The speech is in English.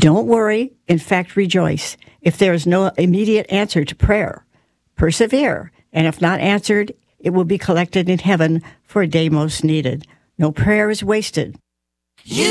Don't worry, in fact, rejoice. If there is no immediate answer to prayer, persevere, and if not answered, it will be collected in heaven for a day most needed. No prayer is wasted. You